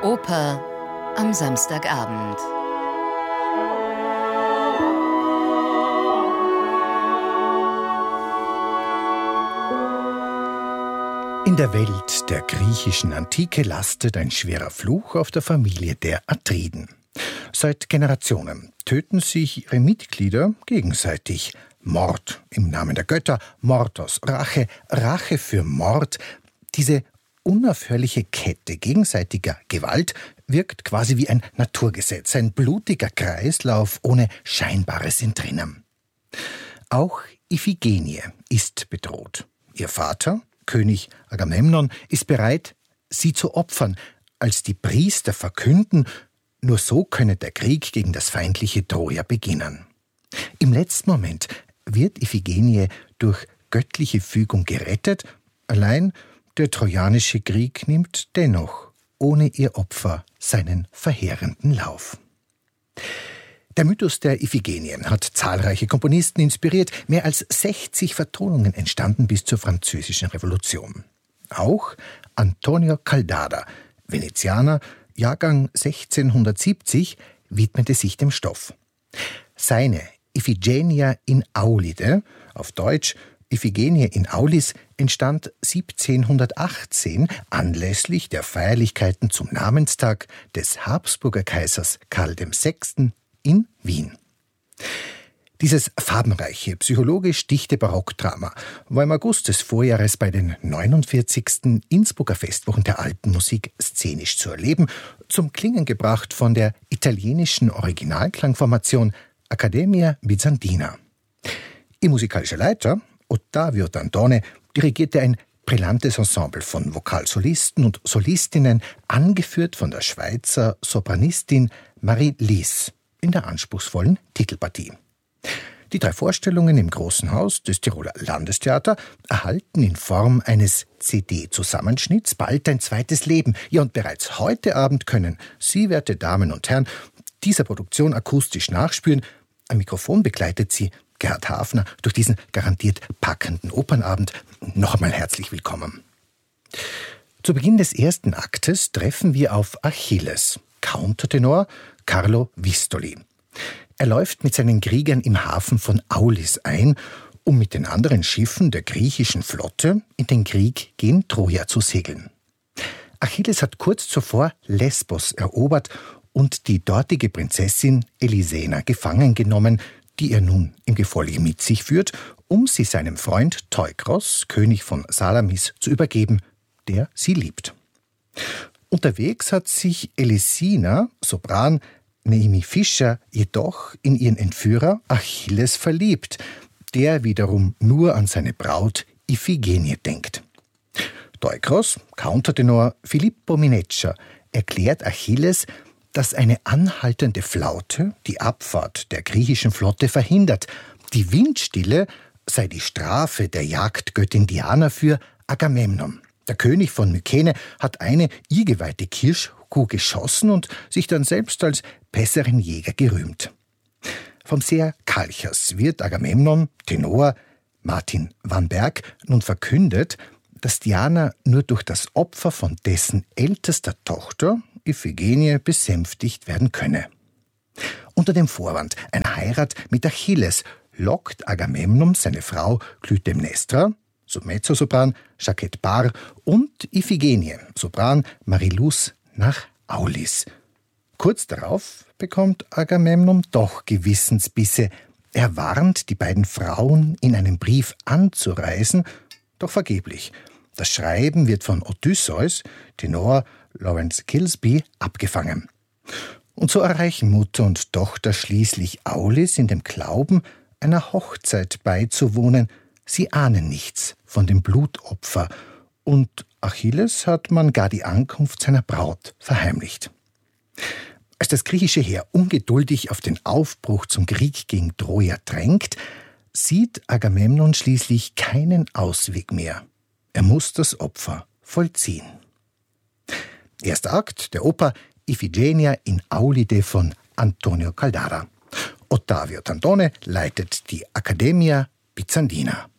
Oper am Samstagabend. In der Welt der griechischen Antike lastet ein schwerer Fluch auf der Familie der Atriden. Seit Generationen töten sich ihre Mitglieder gegenseitig. Mord im Namen der Götter, Mord aus Rache, Rache für Mord. Diese unaufhörliche Kette gegenseitiger Gewalt wirkt quasi wie ein Naturgesetz, ein blutiger Kreislauf ohne scheinbares Entrinnen. Auch Iphigenie ist bedroht. Ihr Vater, König Agamemnon, ist bereit, sie zu opfern, als die Priester verkünden, nur so könne der Krieg gegen das feindliche Troja beginnen. Im letzten Moment wird Iphigenie durch göttliche Fügung gerettet, allein der trojanische Krieg nimmt dennoch ohne ihr Opfer seinen verheerenden Lauf. Der Mythos der Iphigenie hat zahlreiche Komponisten inspiriert. Mehr als 60 Vertonungen entstanden bis zur Französischen Revolution. Auch Antonio Caldara, Venezianer, Jahrgang 1670, widmete sich dem Stoff. Seine Iphigenia in Aulide, auf Deutsch Iphigenie in Aulis, entstand 1718 anlässlich der Feierlichkeiten zum Namenstag des Habsburger Kaisers Karl VI. In Wien. Dieses farbenreiche, psychologisch dichte Barockdrama war im August des Vorjahres bei den 49. Innsbrucker Festwochen der alten Musik szenisch zu erleben, zum Klingen gebracht von der italienischen Originalklangformation Accademia Bizantina. Ihr musikalischer Leiter, Ottavio Dantone, dirigierte ein brillantes Ensemble von Vokalsolisten und Solistinnen, angeführt von der Schweizer Sopranistin Marie Lies in der anspruchsvollen Titelpartie. Die 3 Vorstellungen im Großen Haus des Tiroler Landestheater erhalten in Form eines CD-Zusammenschnitts bald ein zweites Leben. Ja, und bereits heute Abend können Sie, werte Damen und Herren, dieser Produktion akustisch nachspüren. Am Mikrofon begleitet Sie Gerhard Hafner durch diesen garantiert packenden Opernabend. Noch einmal herzlich willkommen. Zu Beginn des ersten Aktes treffen wir auf Achilles, Countertenor Carlo Vistoli. Er läuft mit seinen Kriegern im Hafen von Aulis ein, um mit den anderen Schiffen der griechischen Flotte in den Krieg gegen Troja zu segeln. Achilles hat kurz zuvor Lesbos erobert und die dortige Prinzessin Elisena gefangen genommen, die er nun im Gefolge mit sich führt, um sie seinem Freund Teukros, König von Salamis, zu übergeben, der sie liebt. Unterwegs hat sich Elesina, Sopran Naomi Fischer, jedoch in ihren Entführer Achilles verliebt, der wiederum nur an seine Braut Iphigenie denkt. Teukros, Countertenor Filippo Mineccia, erklärt Achilles, dass eine anhaltende Flaute die Abfahrt der griechischen Flotte verhindert. Die Windstille sei die Strafe der Jagdgöttin Diana für Agamemnon. Der König von Mykene hat eine ihr geweihte Kirschkuh geschossen und sich dann selbst als besseren Jäger gerühmt. Vom Seher Kalchas wird Agamemnon, Tenor Martin van Berg, nun verkündet, dass Diana nur durch das Opfer von dessen ältester Tochter, Iphigenie, besänftigt werden könne. Unter dem Vorwand einer Heirat mit Achilles lockt Agamemnon seine Frau Clytemnestra, Mezzosopran Jacquette Barr und Iphigenie, Sopran Marilus, nach Aulis. Kurz darauf bekommt Agamemnon doch Gewissensbisse. Er warnt die beiden Frauen, in einem Brief anzureisen, doch vergeblich. Das Schreiben wird von Odysseus, Tenor Lawrence Kilsby, abgefangen. Und so erreichen Mutter und Tochter schließlich Aulis in dem Glauben, einer Hochzeit beizuwohnen. Sie ahnen nichts von dem Blutopfer und Achilles hat man gar die Ankunft seiner Braut verheimlicht. Als das griechische Heer ungeduldig auf den Aufbruch zum Krieg gegen Troja drängt, sieht Agamemnon schließlich keinen Ausweg mehr. Er muss das Opfer vollziehen. Erster Akt der Oper Iphigenia in Aulide von Antonio Caldara. Ottavio Dantone leitet die Accademia Bizantina.